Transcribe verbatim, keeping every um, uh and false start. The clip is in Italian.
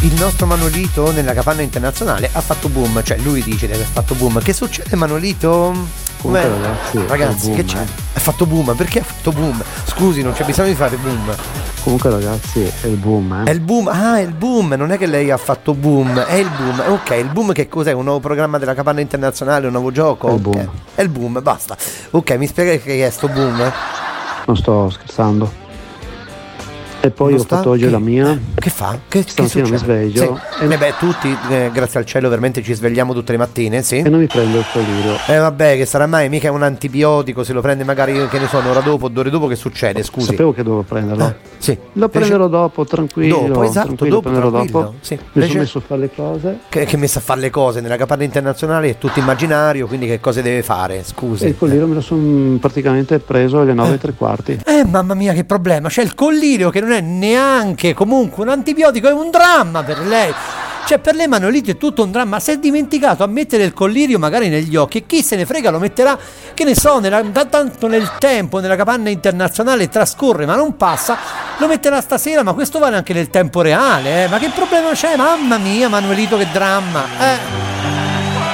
Il nostro Manolito nella capanna internazionale ha fatto boom, cioè lui dice di aver fatto boom. Che succede, Manolito? Comunque, ragazzi, ragazzi boom, che c'è? Eh. Ha fatto boom, perché ha fatto boom? Scusi, non c'è bisogno di fare boom. Comunque ragazzi, è il boom, eh. È il boom, ah, è il boom, non è che lei ha fatto boom, è il boom. Ok, il boom che cos'è? Un nuovo programma della capanna internazionale, un nuovo gioco? È il okay. boom. È il boom, basta. Ok, mi spiega che è sto boom? Non sto scherzando. E poi Non ho sta? fatto oggi che, la mia. Che fa? Che, che Stamattina mi sveglio. Sì. E... Eh beh, tutti, eh, grazie al cielo, veramente ci svegliamo tutte le mattine, sì. E non mi prendo il collirio. Eh vabbè, che sarà mai mica un antibiotico, se lo prende magari, che ne so, un'ora dopo, due ore dopo, che succede, scusi? Sapevo che dovevo prenderlo. Eh, sì. Lo prenderò dopo, tranquillo. Dopo, esatto, tranquillo, dopo, prenderò tranquillo. dopo. Sì. Mi Invece... sono messo a fare le cose. Che, che messa a fare le cose nella capanna internazionale è tutto immaginario, quindi che cose deve fare? Scusi. E il collirio me lo sono praticamente preso alle nove e tre quarti. Eh mamma mia, che problema! C'è il collirio che non è neanche comunque un antibiotico, è un dramma per lei. Cioè, per lei Manolito è tutto un dramma. Si è dimenticato a mettere il collirio magari negli occhi, e chi se ne frega lo metterà, che ne so, nella, tanto nel tempo, nella capanna internazionale trascorre ma non passa, lo metterà stasera, ma questo vale anche nel tempo reale, eh? Ma che problema c'è? Mamma mia, Manuelito, che dramma, eh